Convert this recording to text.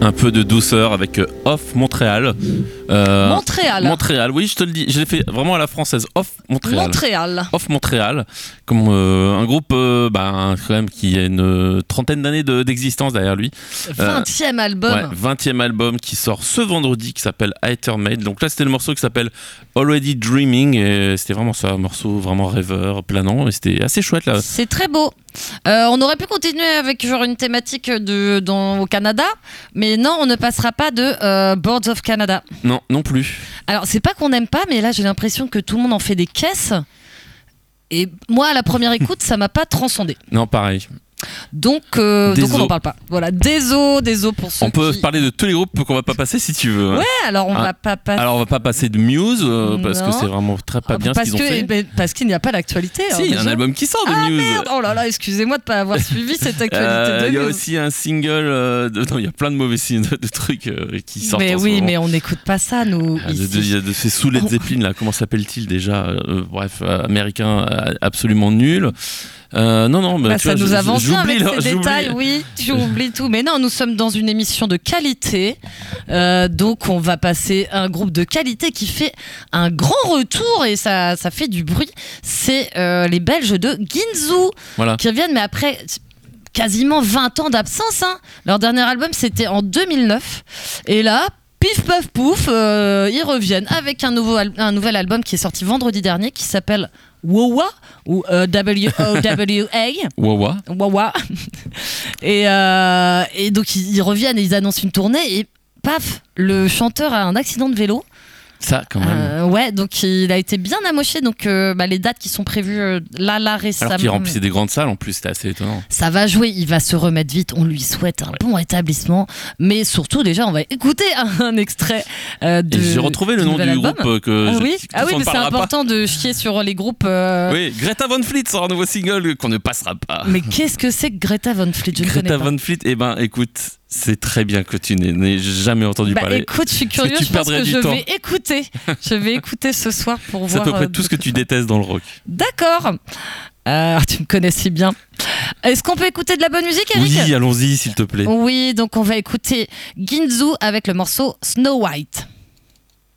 Un peu de douceur avec Off Montréal. Montréal, oui, je te le dis. Je l'ai fait vraiment à la française. Off Montréal. Off Montréal. Comme un groupe quand même qui a une trentaine d'années d'existence derrière lui. 20e album. Ouais, 20e album qui sort ce vendredi qui s'appelle Aethermade. Donc là, c'était le morceau qui s'appelle Already Dreaming. Et c'était vraiment ça, un morceau vraiment rêveur, planant. Et c'était assez chouette là. C'est très beau. On aurait pu continuer avec genre une thématique au Canada, mais non, on ne passera pas de Birds of Canada. Non plus. Alors, c'est pas qu'on n'aime pas, mais là, j'ai l'impression que tout le monde en fait des caisses. Et moi, à la première écoute, ça m'a pas transcendé. Non, pareil. Donc on n'en parle pas. Voilà, désolé pour ceux On peut parler de tous les groupes qu'on va pas passer si tu veux. Ouais, alors on va pas passer. Alors on va pas passer de Muse parce que c'est vraiment très pas bien ce qu'ils ont fait. Parce qu'il n'y a pas d'actualité. Si, il y a un album qui sort de Muse. Merde, oh là là, excusez-moi de pas avoir suivi cette actualité de Muse. Il y a aussi un single. Il y a plein de mauvais de trucs qui sortent. Mais oui, mais on n'écoute pas ça nous. Il y a de ces sous Led Zeppelin là. Comment s'appelle-t-il déjà bref, américain absolument nul. Non, mais ça nous avance bien avec ces détails, oui, tu oublies tout. Mais non, nous sommes dans une émission de qualité, donc on va passer un groupe de qualité qui fait un grand retour et ça fait du bruit. C'est les Belges de Ginzu qui reviennent, mais après quasiment 20 ans d'absence. Leur dernier album, c'était en 2009. Et là, pif paf pouf, ils reviennent avec un nouvel album qui est sorti vendredi dernier qui s'appelle Wawa ou W-O-W-A. Wawa. Et donc ils reviennent et ils annoncent une tournée et paf, le chanteur a un accident de vélo. Ça, quand même. Ouais, donc il a été bien amoché. Donc les dates qui sont prévues là récemment. Alors qu'il remplissait des grandes salles en plus, c'était assez étonnant. Ça va jouer, il va se remettre vite. On lui souhaite un bon rétablissement. Mais surtout, déjà, on va écouter un extrait Et j'ai retrouvé le nom du groupe oui, mais c'est important de chier sur les groupes. Oui, Greta Van Fleet sort un nouveau single qu'on ne passera pas. Mais qu'est-ce que c'est que Greta Van Fleet? Je ne connais pas. Greta Van Fleet, écoute. C'est très bien que tu n'aies jamais entendu parler. Écoute, je suis curieux, je pense que je vais écouter. Je vais écouter ce soir pour voir. C'est à peu près tout ce que tu détestes dans le rock. D'accord. Tu me connais si bien. Est-ce qu'on peut écouter de la bonne musique, Eric? Oui, allons-y, s'il te plaît. Oui, donc on va écouter Ginzu avec le morceau Snow White.